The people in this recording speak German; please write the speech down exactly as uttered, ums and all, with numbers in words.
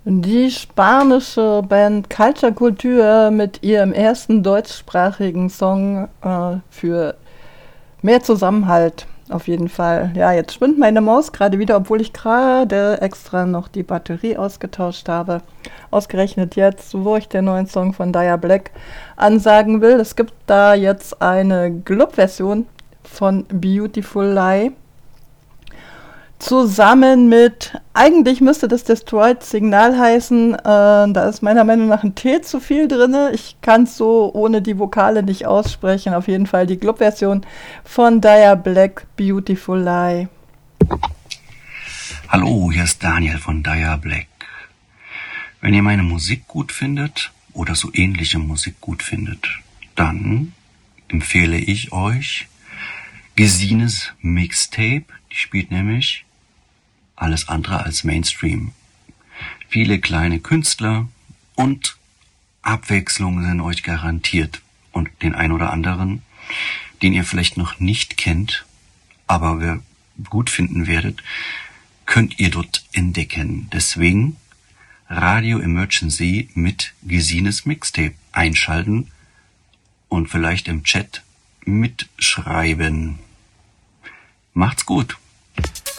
Die spanische Band Culture Culture mit ihrem ersten deutschsprachigen Song äh, für mehr Zusammenhalt auf jeden Fall. Ja, jetzt spinnt meine Maus gerade wieder, obwohl ich gerade extra noch die Batterie ausgetauscht habe. Ausgerechnet jetzt, wo ich den neuen Song von Dia Black ansagen will. Es gibt da jetzt eine Club-Version von Beautiful Lie. Zusammen mit, eigentlich müsste das Destroyed Signal heißen, äh, da ist meiner Meinung nach ein T zu viel drin. Ich kann es so ohne die Vokale nicht aussprechen. Auf jeden Fall die Club-Version von Dia Black, Beautiful Lie. Hallo, hier ist Daniel von Dia Black. Wenn ihr meine Musik gut findet oder so ähnliche Musik gut findet, dann empfehle ich euch Gesines Mixtape. Die spielt nämlich alles andere als Mainstream. Viele kleine Künstler und Abwechslung sind euch garantiert. Und den ein oder anderen, den ihr vielleicht noch nicht kennt, aber wir gut finden werdet, könnt ihr dort entdecken. Deswegen Radio Emergency mit Gesines Mixtape einschalten und vielleicht im Chat mitschreiben. Macht's gut!